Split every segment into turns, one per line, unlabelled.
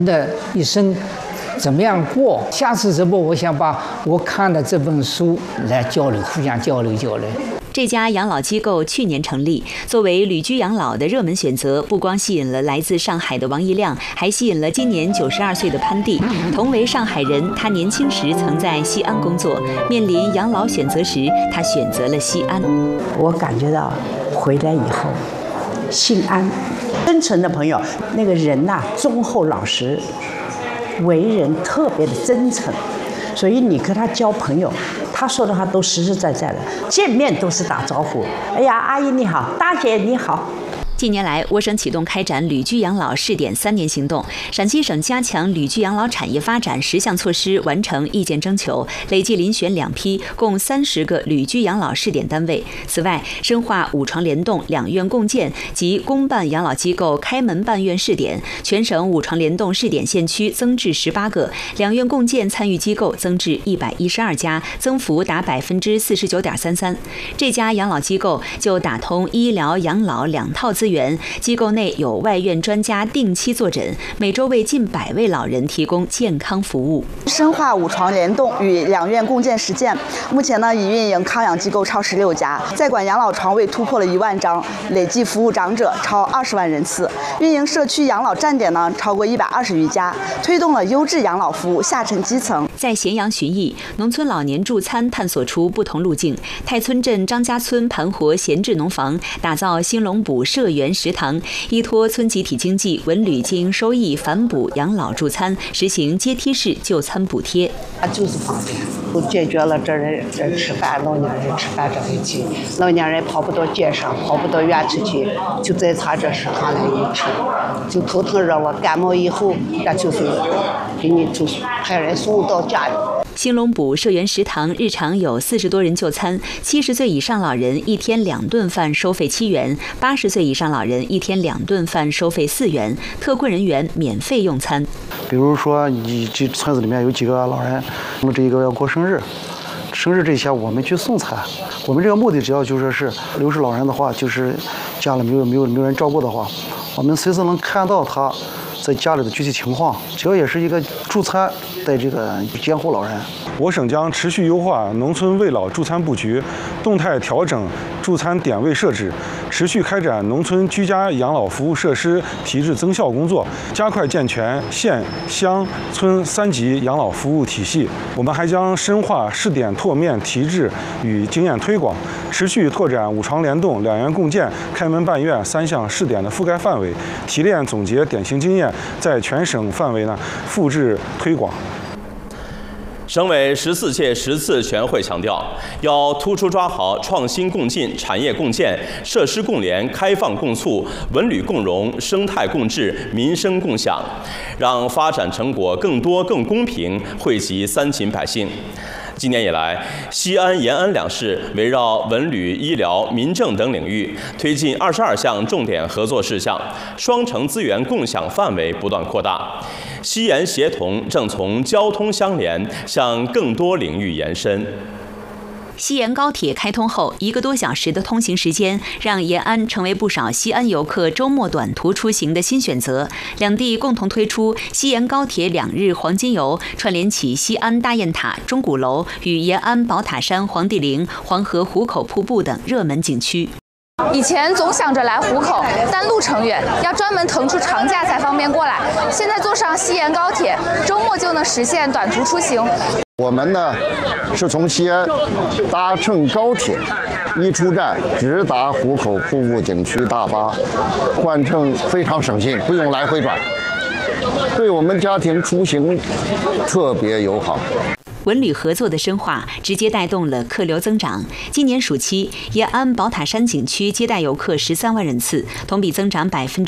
的一生怎么样过？下次直播，我想把我看的这本书来交流，互相交流。
这家养老机构去年成立，作为旅居养老的热门选择，不光吸引了来自上海的王一亮，还吸引了今年92岁的潘蒂。同为上海人，他年轻时曾在西安工作，面临养老选择时，他选择了西安。
我感觉到回来以后，心安。真诚的朋友，那个人呐，忠厚老实，为人特别的真诚，所以你跟他交朋友。他说的话都实实在在的，见面都是打招呼。哎呀，阿姨你好，大姐你好。
近年来，我省启动开展旅居养老试点3年行动，陕西省加强旅居养老产业发展10项措施完成意见征求，累计遴选2批，共30个旅居养老试点单位。此外，深化5床联动、2院共建及公办养老机构开门办院试点，全省5床联动试点县区增至18个，2院共建参与机构增至112家，增幅达49.33%。这家养老机构就打通医疗养老2套资源。机构内有外院专家定期坐诊，每周为近100位老人提供健康服务。
深化5床联动与2院共建实践，目前已运营康养机构超16家，在管养老床位突破了1万张，累计服务长者超20万人次。运营社区养老站点超过120余家，推动了优质养老服务下沉基层。
在咸阳巡弋，农村老年助餐探索出不同路径。太村镇张家村盘活闲置农房，打造兴隆补社园食堂，依托村集体经济、文旅经营收益反哺养老助餐，实行阶梯式就餐补贴。
就是方便，都解决了这吃饭，老年人吃饭这问题。老年人跑不到街上，跑不到园区去，就在他这食堂来一吃，就头疼热了，感冒以后，那就是给你就派人送到家里。
兴隆补社园食堂日常有40多人就餐，70岁以上老人1天2顿饭收费7元，80岁以上老人1天2顿饭收费4元，特困人员免费用餐。
比如说，你这村子里面有几个老人，那么这一个要过生日这些我们去送餐，我们这个目的只要就说是60老人的话，就是家里没有人照顾的话，我们随时能看到他在家里的具体情况，只要也是一个助餐的这个监护老人。
我省将持续优化农村卫老助餐布局，动态调整助餐点位设置，持续开展农村居家养老服务设施提质增效工作，加快健全县、乡、村3级养老服务体系。我们还将深化试点拓面提质与经验推广，持续拓展5床联动、2院共建、开门办院3项试点的覆盖范围，提炼总结典型经验，在全省范围复制推广。
省委14届10次全会强调，要突出抓好创新共进、产业共建、设施共联、开放共促、文旅共融、生态共治、民生共享，让发展成果更多更公平惠及3秦百姓。今年以来，西安、延安2市围绕文旅、医疗、民政等领域，推进22项重点合作事项，双城资源共享范围不断扩大。西延协同正从交通相连向更多领域延伸。
西延高铁开通后，1个多小时的通行时间，让延安成为不少西安游客周末短途出行的新选择。两地共同推出西延高铁2日黄金游，串联起西安大雁塔、钟鼓楼与延安宝塔山、黄帝陵、黄河壶口瀑布等热门景区。
以前总想着来壶口，但路程远，要专门腾出长假才方便过来。现在坐上西延高铁，周末就能实现短途出行。
我们呢是从西安搭乘高铁，一出站直达壶口瀑布景区大巴，换乘非常省心，不用来回转，对我们家庭出行特别友好。
文旅合作的深化，直接带动了客流增长。今年暑期，延安宝塔山景区接待游客13万人次，同比增长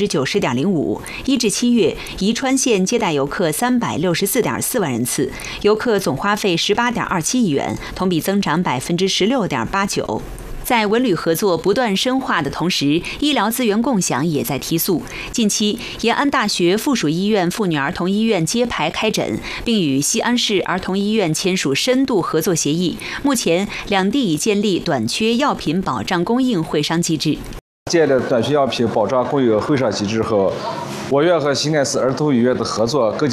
90.05%。1至7月，宜川县接待游客364.4万人次，游客总花费18.27亿元，同比增长16.89%。在文旅合作不断深化的同时，医疗资源共享也在提速。近期，延安大学附属医院妇女儿童医院揭牌开诊，并与西安市儿童医院签署深度合作协议。目前，两地已建立短缺药品保障供应会商机制。
建立短缺药品保障供应会商机制后， 我院和新盖市儿童医院的合作，各